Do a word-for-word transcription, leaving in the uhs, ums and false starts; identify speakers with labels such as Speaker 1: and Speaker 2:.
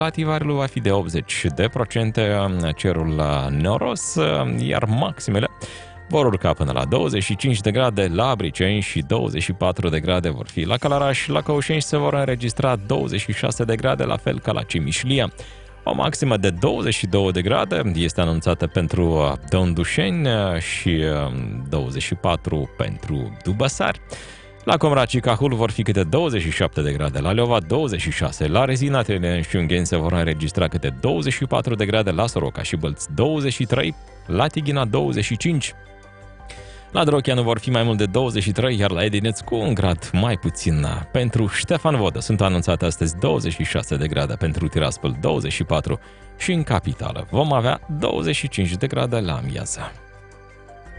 Speaker 1: Relativ va fi de optzeci de procente, cerul noros, iar maximele vor urca până la douăzeci și cinci de grade la Briceni și douăzeci și patru de grade vor fi la Călăraș. La Căușeni se vor înregistra douăzeci și șase de grade, la fel ca la Cimișlia. O maximă de douăzeci și două de grade este anunțată pentru Dăundușeni și douăzeci și patru pentru Dubăsari. La Comraci Cahul vor fi câte douăzeci și șapte de grade, la Leova douăzeci și șase, la Rezina, Telen și Ungheni se vor înregistra câte douăzeci și patru de grade, la Soroca și Bălți douăzeci și trei, la Tighina douăzeci și cinci. La Drocheanu vor fi mai mult de douăzeci și trei, iar la Edineț cu un grad mai puțin. Pentru Ștefan Vodă sunt anunțate astăzi douăzeci și șase de grade, pentru Tiraspol douăzeci și patru și în capitală vom avea douăzeci și cinci de grade la amiază.